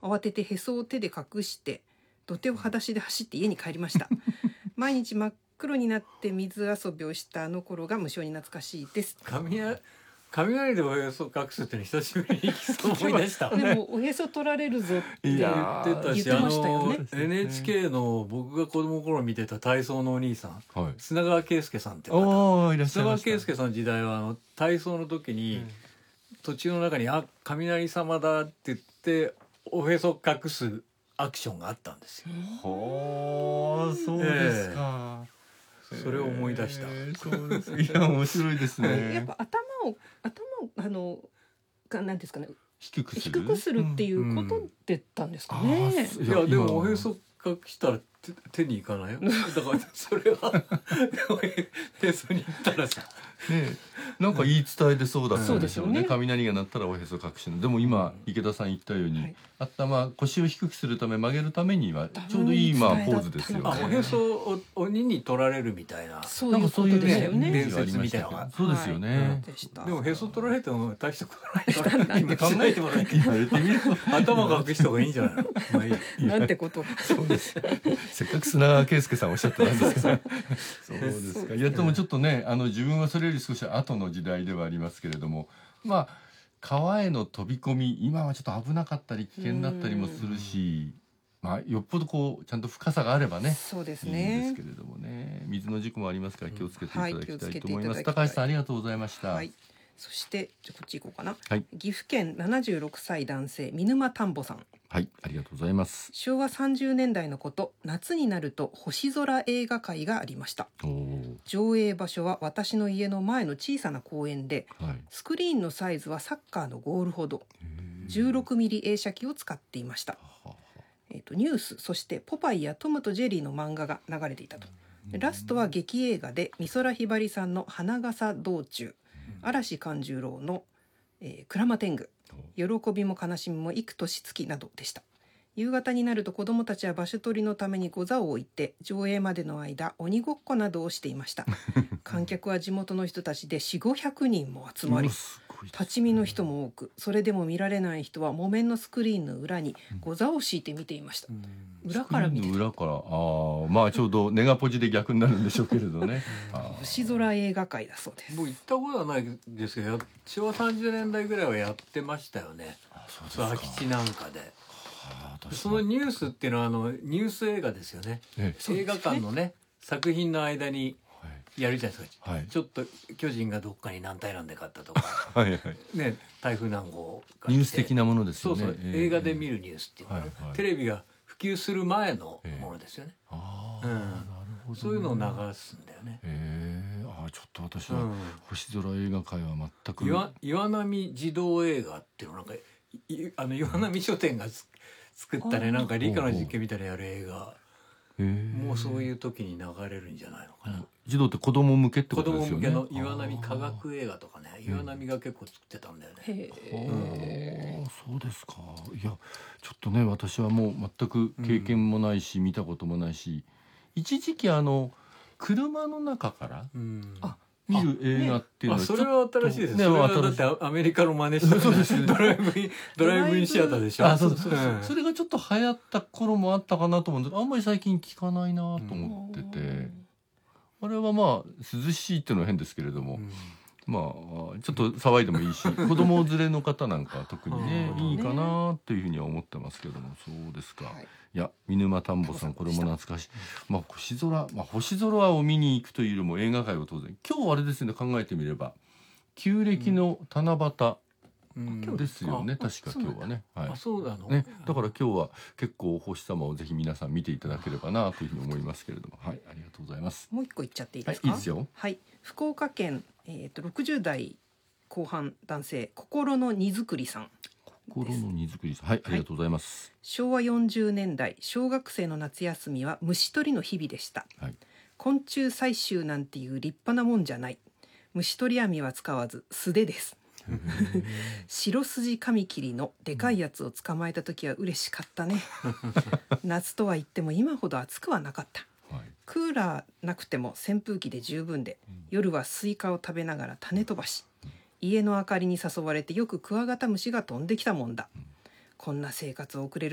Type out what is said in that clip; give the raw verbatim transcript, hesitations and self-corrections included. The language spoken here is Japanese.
慌ててへそを手で隠して土手を裸足で走って家に帰りました毎日真っ黒になって水遊びをしたあの頃が無性に懐かしいです。 雷雷でおへそ隠すっての久しぶりに思い出したでもおへそ取られるぞって言ってたし、 あの エヌエイチケー の僕が子供の頃見てた体操のお兄さん、はい、砂川圭介さんって方、砂川圭介さんの時代はあの体操の時に、うん、途中の中にあ雷様だって言っておへそ隠すアクションがあったんですよ。 はあ、そうですか、 えー、それを思い出した、 えー、そうですいや面白いですねやっぱ頭を頭をあのなんですかね、 低くする低くするっていうことでったんですかね、 うん、いやでもおへそ隠したら手, 手にいかないよだからそれはへそに行ったらさね、なんか言い伝えでそうだったんでしょうね、うん、雷が鳴ったらおへそ隠しの。でも今、うん、池田さん言ったように、はい、頭腰を低くするため曲げるためにはちょうどいいまあポーズですよね。 おへそを鬼に取られるみたいな、 そういうことですよね、 伝説みたいなのが。 そうですよね、はいうん、でもへそ取られても大したことないから今考えてもらえて頭隠した方がいいんじゃないの、まあいいなんてことそうですせっかく砂川圭介さんおっしゃってたんですからそうですか。いやでもちょっとね、あの自分はそれより少し後の時代ではありますけれども、まあ川への飛び込み今はちょっと危なかったり危険だったりもするし、まあ、よっぽどこうちゃんと深さがあればね、 そうですね、 いいんですけれどもね、水の事故もありますから気をつけていただきたいと思います、はい、高橋さんありがとうございました、はい、 そしてじゃこっち行こうかな、 はい、 岐阜県ななじゅうろくさい男性見沼田んぼさん、 はい、ありがとうございます。 昭和さんじゅうねんだいのこと、夏になると星空映画会がありました。上映場所は私の家の前の小さな公園で、はい、スクリーンのサイズはサッカーのゴールほど、じゅうろくミリ映写機を使っていました。えーと、ニュース、そしてポパイやトムとジェリーの漫画が流れていたと。でラストは劇映画で美空ひばりさんの花笠道中、嵐勘十郎の、えー、鞍馬天狗、喜びも悲しみも幾年月などでした。夕方になると子どもたちは場所取りのためにご座を置いて上映までの間鬼ごっこなどをしていました。観客は地元の人たちで よんひゃくごひゃくにんも集まり、立ち見の人も多く、それでも見られない人は木綿のスクリーンの裏にご座を敷いて見ていました。裏から見てた。 裏から、ああ、まあちょうどネガポジで逆になるんでしょうけれどね。 星空映画界だそうです。 もう行ったことはないですけど、昭和さんじゅうねんだいぐらいはやってましたよね。空き地なんかで。そのニュースっていうのはあのニュース映画ですよね、ええ、映画館のね作品の間にやるじゃないですか、はい、ちょっと巨人がどっかに何対何で勝ったとかはい、はい、ね、台風何号がニュース的なものですよね。 そうそう、えー、映画で見るニュースっていうのは、はいはい、テレビが普及する前のものですよね、えーあうん、なるほどね、そういうのを流すんだよね、 えー、あちょっと私は星空映画界は全く、うん、 岩, 岩波児童映画っていうのなんかあの岩波書店が作ったね、なんか理科の実験みたいなやる映画、もうそういう時に流れるんじゃないのかな。 児童って子供向けってことですよね。 子供向けの岩波科学映画とかね、岩波が結構作ってたんだよね。へえ、うん、そうですか。いやちょっとね私はもう全く経験もないし、うん、見たこともないし、一時期あの車の中から、うん、あ見る映画っていうのは、 ね、それは新しいですね。それはだってアメリカの真似してそうですね。ドライブインドライブインシアターでしょ。 あ、そうそうそう、うん、それがちょっと流行った頃もあったかなと思うんですけど、あんまり最近聞かないなと思ってて、うん、あれはまあ涼しいっていうのは変ですけれども、うん、まあちょっと騒いでもいいし、子供連れの方なんかは特にねいいかなというふうには思ってますけども、そうですか。はい、いや見沼田んぼさん、これも懐かしい。まあ星空、まあ、星空を見に行くというよりも映画界を当然、今日あれですね、考えてみれば旧暦の七夕ですよね、うん、確か今日はね、はい、 あ、そうなのね、だから今日は結構お星様をぜひ皆さん見ていただければなというふうに思いますけれども、はい、ありがとうございます。 もう一個言っちゃっていいですか。 はい、いいですよ。 はい、福岡県、えー、とろくじゅう代後半男性、心の荷造りさん。 心の荷造りさん、はい、ありがとうございます。 はい、昭和よんじゅうねんだい、小学生の夏休みは虫取りの日々でした。はい、昆虫採集なんていう立派なもんじゃない。虫取り網は使わず素手です。白筋カミキリのでかいやつを捕まえた時は嬉しかったね。夏とは言っても今ほど暑くはなかった。はい、クーラーなくても扇風機で十分で、夜はスイカを食べながら種飛ばし、家の明かりに誘われてよくクワガタムシが飛んできたもんだ。こんな生活を送れる